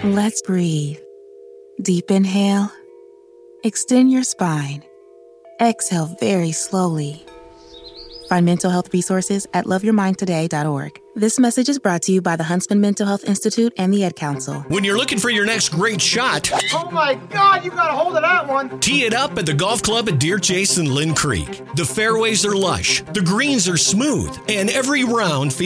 Let's breathe. Deep inhale. Extend your spine. Exhale very slowly. Find mental health resources at loveyourmindtoday.org. This message is brought to you by the Huntsman Mental Health Institute and the Ad Council. When you're looking for your next great shot, oh my God, you got a hold of that one. Tee it up at the golf club at Deer Chase and Lynn Creek. The fairways are lush, the greens are smooth, and every round